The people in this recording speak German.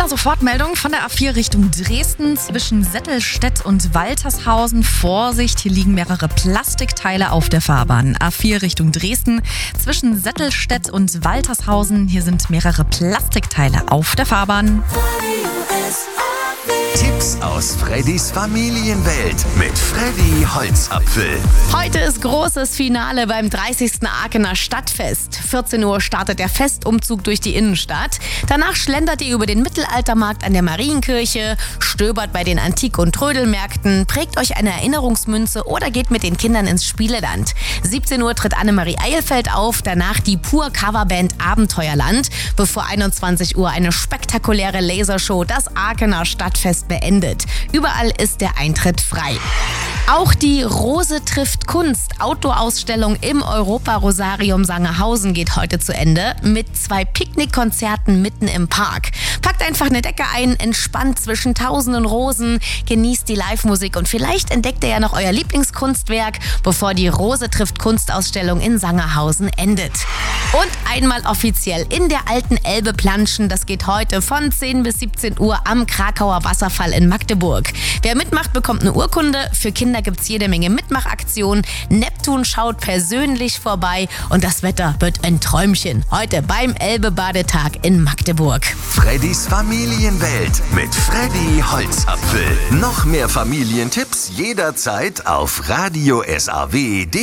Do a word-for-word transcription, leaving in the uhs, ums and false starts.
Sofortmeldung von der A vier Richtung Dresden zwischen Settelstedt und Waltershausen. Vorsicht, hier liegen mehrere Plastikteile auf der Fahrbahn. A vier Richtung Dresden zwischen Settelstedt und Waltershausen. Hier sind mehrere Plastikteile auf der Fahrbahn. Tipps aus Freddys Familienwelt mit Freddy Holzapfel. Heute ist großes Finale beim dreißigsten Aachener Stadtfest. vierzehn Uhr startet der Festumzug durch die Innenstadt. Danach schlendert ihr über den Mittelaltermarkt an der Marienkirche, stöbert bei den Antik- und Trödelmärkten, prägt euch eine Erinnerungsmünze oder geht mit den Kindern ins Spieleland. siebzehn Uhr tritt Annemarie Eilfeld auf, danach die Pur-Coverband Abenteuerland, bevor einundzwanzig Uhr eine spektakuläre Lasershow das Aachener Stadtfest beendet. Überall ist der Eintritt frei. Auch die Rose trifft Kunst Outdoor-Ausstellung im Europa-Rosarium Sangerhausen geht heute zu Ende mit zwei Picknickkonzerten mitten im Park. Packt einfach eine Decke ein, entspannt zwischen tausenden Rosen, genießt die Live-Musik und vielleicht entdeckt ihr ja noch euer Lieblingskunstwerk, bevor die Rose trifft Kunstausstellung in Sangerhausen endet. Und einmal offiziell in der alten Elbe planschen, das geht heute von zehn bis siebzehn Uhr am Krakauer Wasserfall in Magdeburg. Wer mitmacht, bekommt eine Urkunde. Für Kinder gibt's jede Menge Mitmachaktionen. Neptun schaut persönlich vorbei und das Wetter wird ein Träumchen. Heute beim Elbe-Badetag in Magdeburg. Freddys Familienwelt mit Freddy Holzapfel. Noch mehr Familientipps jederzeit auf radio S A W punkt de.